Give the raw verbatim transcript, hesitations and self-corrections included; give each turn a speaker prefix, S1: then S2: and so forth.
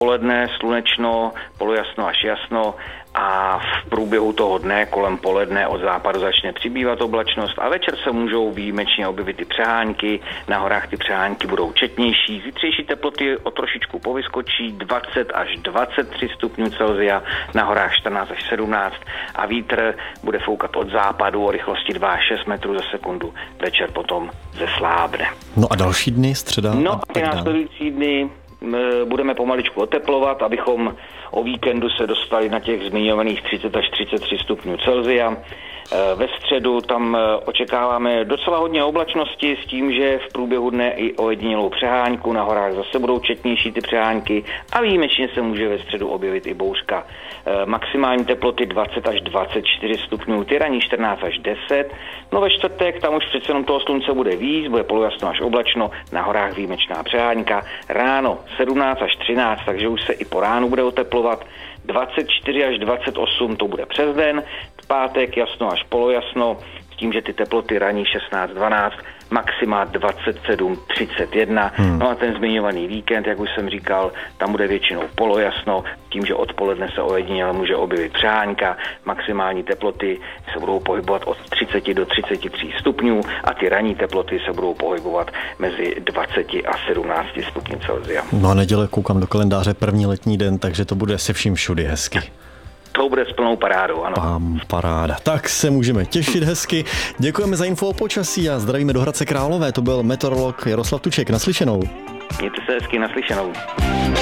S1: Poledne slunečno, polojasno až jasno a v průběhu toho dne kolem poledne od západu začne přibývat oblačnost a večer se můžou výjimečně objevit ty přehánky. Na horách ty přehánky budou četnější. Zítřejší teploty o trošičku povyskočí dvacet až dvacet tři stupňů Celsia, na horách čtrnáct až sedmnáct a vítr bude foukat od západu o rychlosti dva až šest metrů za sekundu. Večer potom zeslábne.
S2: No a další dny, středa?
S1: No a ty následující dny budeme pomaličku oteplovat, abychom o víkendu se dostali na těch zmiňovaných třicet až třicet tři stupňů Celsia. Ve středu tam očekáváme docela hodně oblačnosti s tím, že v průběhu dne i ojedinělou přehánku, na horách zase budou četnější ty přehánky a výjimečně se může ve středu objevit i bouřka. Maximální teploty dvacet až dvacet čtyři stupňů, ty ranní čtrnáct až deset. No ve čtvrtek tam už přece jenom toho slunce bude víc, bude polojasno až oblačno, na horách výjimečná přehánka. Ráno sedmnáct až třináct, takže už se i po ránu bude oteplovat. dvacet čtyři až dvacet osm to bude přes den, v pátek jasno až polojasno, s tím, že ty teploty raní šestnáct dvanáct, maxima dvacet sedm třicet jedna. Hmm. No a ten zmiňovaný víkend, jak už jsem říkal, tam bude většinou polojasno, tím, že odpoledne se ojediněle může objevit přehánka, maximální teploty se budou pohybovat od třicet do třicet tři stupňů a ty ranní teploty se budou pohybovat mezi dvacet a sedmnáct stupňů Celsia.
S2: No a neděle koukám do kalendáře, první letní den, takže to bude se vším všudy hezky.
S1: To bude s plnou parádou, ano.
S2: Pám, paráda. Tak se můžeme těšit hezky. Děkujeme za info o počasí a zdravíme do Hradce Králové. To byl meteorolog Jaroslav Tuček. Naslyšenou.
S1: Mějte se hezky, naslyšenou.